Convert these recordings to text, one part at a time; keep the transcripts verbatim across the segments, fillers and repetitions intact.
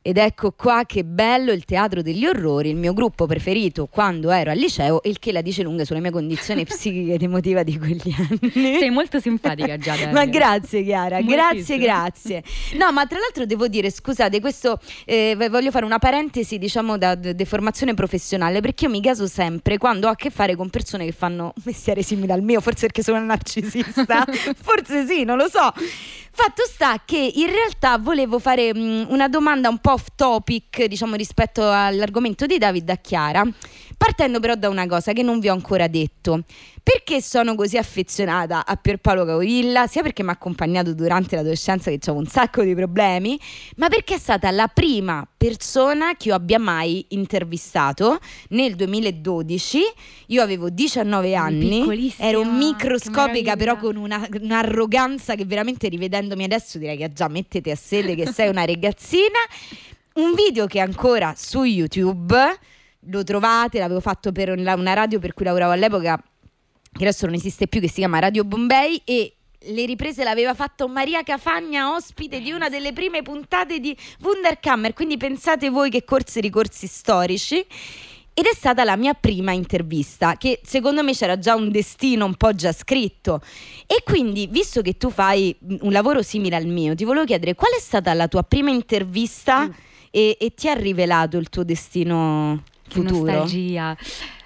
Ed ecco qua che bello il teatro degli orrori, il mio gruppo preferito quando ero al liceo, il che la dice lunga sulle mie condizioni psichiche ed emotive di quegli anni. Sei molto simpatica già. Ma grazie Chiara, grazie, grazie. No, ma tra l'altro devo dire, scusate, questo eh, voglio fare una parentesi, diciamo, da de formazione professionale, perché io mi caso sempre quando ho a che fare con persone che fanno mestiere simile al mio, forse perché sono una narcisista, forse sì, non lo so. Fatto sta che in realtà volevo fare mh, una domanda un po' off topic, diciamo, rispetto all'argomento di David a Chiara, partendo però da una cosa che non vi ho ancora detto. Perché sono così affezionata a Pierpaolo Capovilla? Sia perché mi ha accompagnato durante l'adolescenza, che avevo un sacco di problemi, ma perché è stata la prima persona che io abbia mai intervistato nel duemiladodici. Io avevo diciannove anni, ero microscopica, però con una, un'arroganza che veramente, rivedendomi adesso, direi che già mettete a sede che sei una ragazzina. Un video che è ancora su YouTube, lo trovate, l'avevo fatto per una radio per cui lavoravo all'epoca, che adesso non esiste più, che si chiama Radio Bombay, e le riprese l'aveva fatto Maria Cafagna, ospite di una delle prime puntate di Wunderkammer, quindi pensate voi che corsi e ricorsi storici. Ed è stata la mia prima intervista, che secondo me c'era già un destino un po' già scritto. E quindi, visto che tu fai un lavoro simile al mio, ti volevo chiedere qual è stata la tua prima intervista mm. e, e ti ha rivelato il tuo destino futuro? Che nostalgia.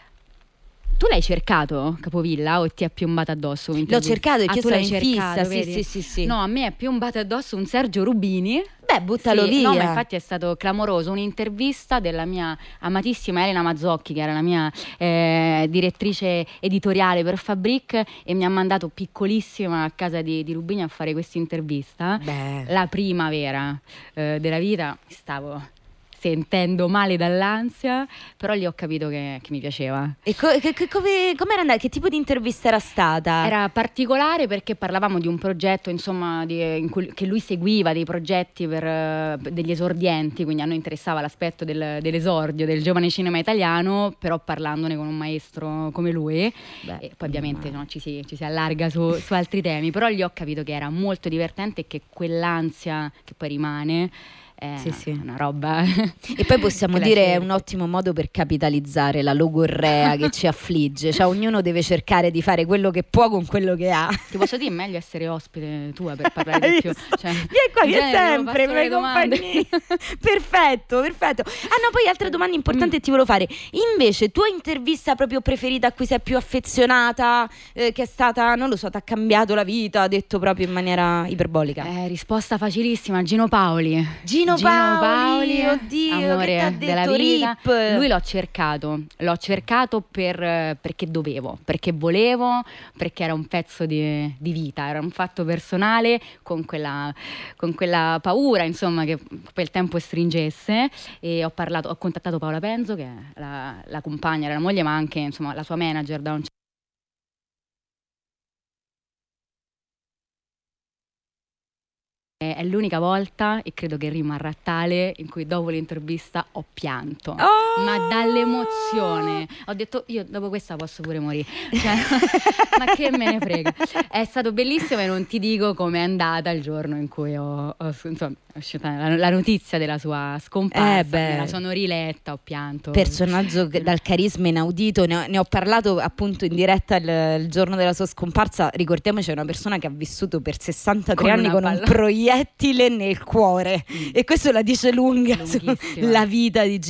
Tu l'hai cercato Capovilla o ti è piombato addosso? L'ho cercato, perché ah, io sono in cercato, fissa, sì, sì, sì, sì. No, a me è piombato addosso un Sergio Rubini. Beh, buttalo sì, via. No, ma infatti è stato clamoroso. Un'intervista della mia amatissima Elena Mazzocchi, che era la mia eh, direttrice editoriale per Fabric, e mi ha mandato piccolissima a casa di, di Rubini a fare questa intervista. Beh. La prima vera eh, della vita. Stavo sentendo male dall'ansia, però lì ho capito che, che mi piaceva. E co- che, che, come era andata? Che tipo di intervista era stata? Era particolare perché parlavamo di un progetto, insomma, di, in cui, che lui seguiva, dei progetti per uh, degli esordienti, quindi a noi interessava l'aspetto del, dell'esordio del giovane cinema italiano, però parlandone con un maestro come lui. Beh, e poi ovviamente no, ci, si, ci si allarga su, su altri temi, però lì ho capito che era molto divertente e che quell'ansia che poi rimane è sì, sì. una roba. E poi possiamo dire è un ottimo modo per capitalizzare la logorrea che ci affligge, cioè ognuno deve cercare di fare quello che può con quello che ha. Ti posso dire, meglio essere ospite tua per parlare di più, cioè, vieni qua, vieni sempre, mi fai compagnia. Perfetto, perfetto. Ah no, poi altra domanda importante mm. che ti volevo fare, invece tua intervista proprio preferita a cui sei più affezionata, eh, che è stata, non lo so, ti ha cambiato la vita, detto proprio in maniera iperbolica? Eh, risposta facilissima, Gino Paoli. Gino Gino Paoli, Paoli, oddio, amore che t'ha detto, della vita. Rip. Lui l'ho cercato, l'ho cercato per, perché dovevo, perché volevo, perché era un pezzo di, di vita, era un fatto personale con quella, con quella paura, insomma, che poi il tempo stringesse. E ho parlato, ho contattato Paola Penzo, che è la, la compagna, era la moglie, ma anche, insomma, la sua manager da un È l'unica volta, e credo che rimarrà tale, in cui dopo l'intervista ho pianto, oh! ma dall'emozione. Ho detto, io dopo questa posso pure morire, cioè, ma che me ne frega. È stato bellissimo e non ti dico com'è andata il giorno in cui ho, ho insomma, è uscita la, la notizia della sua scomparsa, eh me la sono riletta, ho pianto. Personaggio dal carisma inaudito, ne ho, ne ho parlato appunto in diretta il, il giorno della sua scomparsa. Ricordiamoci, è una persona che ha vissuto per sessantatré anni con un proiettile nel cuore, mm. e questo la dice lunga sulla vita di